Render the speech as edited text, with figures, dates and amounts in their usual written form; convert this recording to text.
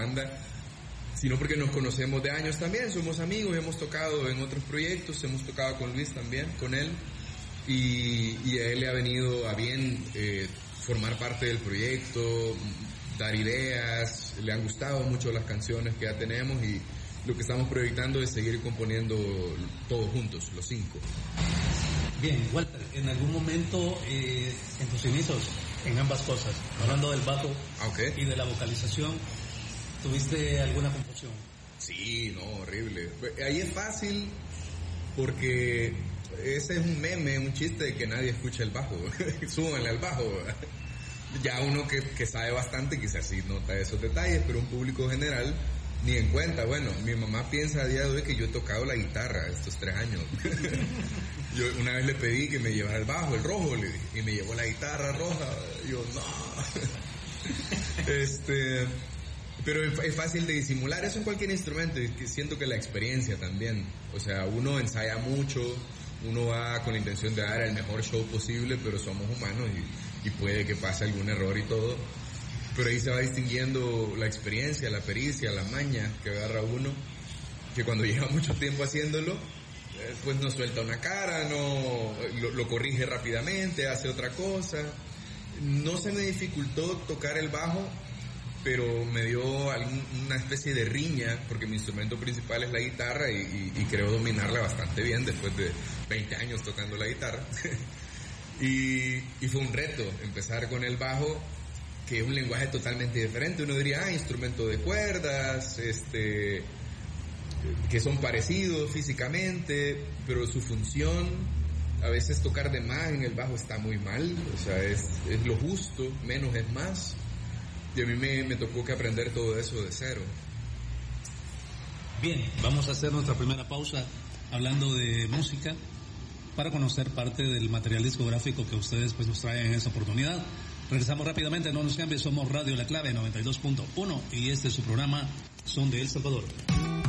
banda, sino porque nos conocemos de años también, somos amigos, hemos tocado en otros proyectos, hemos tocado con Luis también, con él, y a él le ha venido a bien formar parte del proyecto, dar ideas, le han gustado mucho las canciones que ya tenemos y lo que estamos proyectando es seguir componiendo todos juntos, los 5. Bien, Walter, en algún momento en tus inicios, en ambas cosas, hablando del bajo y de la vocalización, ¿tuviste alguna confusión? Sí, no, horrible. Ahí es fácil porque ese es un meme, un chiste de que nadie escucha el bajo. Súbanle al bajo. Ya uno que sabe bastante quizás sí nota esos detalles, pero un público general ni en cuenta. Bueno, mi mamá piensa a día de hoy que yo he tocado la guitarra estos 3 años. Yo una vez le pedí que me llevara el bajo, el rojo, le dije, y me llevó la guitarra roja. Yo, no. Pero es fácil de disimular eso en cualquier instrumento, y siento que la experiencia también. O sea, uno ensaya mucho, uno va con la intención de dar el mejor show posible, pero somos humanos y puede que pase algún error y todo. Pero ahí se va distinguiendo la experiencia, la pericia, la maña que agarra uno, que cuando lleva mucho tiempo haciéndolo, pues no suelta una cara, no lo corrige rápidamente, hace otra cosa. No se me dificultó tocar el bajo, pero me dio una especie de riña, porque mi instrumento principal es la guitarra y creo dominarla bastante bien después de 20 años tocando la guitarra. y fue un reto empezar con el bajo, que es un lenguaje totalmente diferente. Uno diría, instrumento de cuerdas, que son parecidos físicamente, pero su función, a veces tocar de más en el bajo está muy mal, o sea, es lo justo, menos es más. Y a mí me tocó que aprender todo eso de cero. Bien, vamos a hacer nuestra primera pausa hablando de música para conocer parte del material discográfico que ustedes pues nos traen en esta oportunidad. Regresamos rápidamente, no nos cambie, somos Radio La Clave 92.1 y este es su programa Son de El Salvador.